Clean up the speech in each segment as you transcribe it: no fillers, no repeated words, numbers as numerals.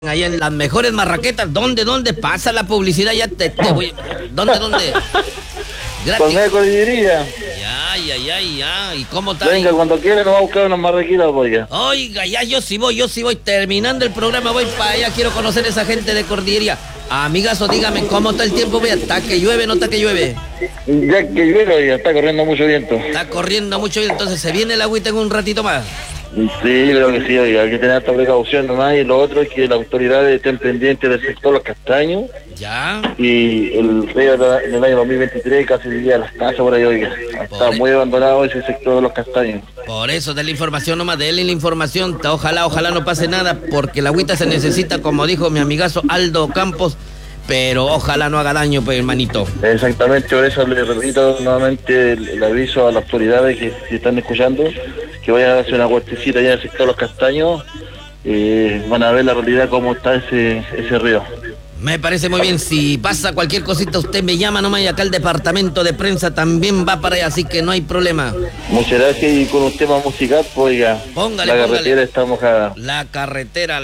Ahí en las mejores marraquetas. ¿Dónde pasa la publicidad? Ya te voy. ¿Dónde? Gratis. Con cordillería. Ya. ¿Y cómo está? Venga, cuando quiera nos va a buscar unas marraquitas, oiga. Oiga, ya yo sí voy. Terminando el programa voy para allá. Quiero conocer a esa gente de cordillería. Amigazo, dígame, ¿cómo está el tiempo? Vea, ¿está que llueve, no está que llueve? Ya que llueve, oiga, está corriendo mucho viento. Está corriendo mucho viento, entonces se viene el agüita en un ratito más. Sí, creo que sí, oiga, hay que tener esta precaución nomás. Y lo otro es que las autoridades estén pendientes del sector Los Castaños. Ya. Y el río en el año 2023 casi vivía las casas por ahí, oiga. Está muy abandonado ese sector de Los Castaños. Por eso, de la información nomás, déle la información. Ojalá no pase nada, porque la agüita se necesita, como dijo mi amigazo Aldo Campos, pero ojalá no haga daño, pues, hermanito. Exactamente, por eso le repito nuevamente el aviso a las autoridades que si están escuchando, que vayan a hacer una huertecita allá en el sector Los Castaños. Van a ver la realidad cómo está ese río. Me parece muy bien. Si pasa cualquier cosita, usted me llama nomás, y acá el departamento de prensa también va para allá, así que no hay problema. Muchas gracias, y con un tema musical, pues, oiga, Póngale. la carretera está mojada. La carretera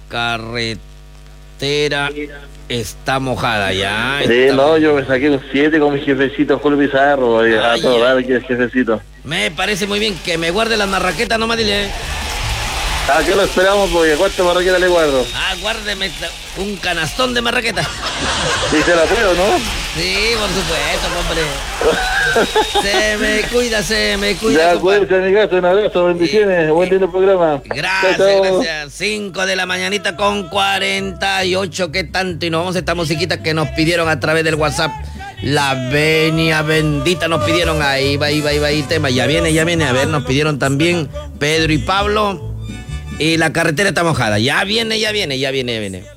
está mojada ya. Sí, no, yo me saqué un 7 con mi jefecito Julio Pizarro, oiga, a todo dar aquí el jefecito. Me parece muy bien, que me guarde las marraquetas nomás, dile. ¿A qué lo esperamos? Porque ¿cuántas marraquetas le guardo? Guárdeme un canastón de marraquetas. Sí, se la puedo, ¿no? Sí, por supuesto, hombre. Se me cuida. Ya, cuídense, amigazo, un abrazo, bendiciones, sí. Buen lindo programa. Gracias. 5 de la mañanita con 48, ¿qué tanto? Y nos vamos a esta musiquita que nos pidieron a través del WhatsApp. La venia bendita nos pidieron. Ahí va, tema. Ya viene. A ver, nos pidieron también Pedro y Pablo. Y la carretera está mojada. Ya viene.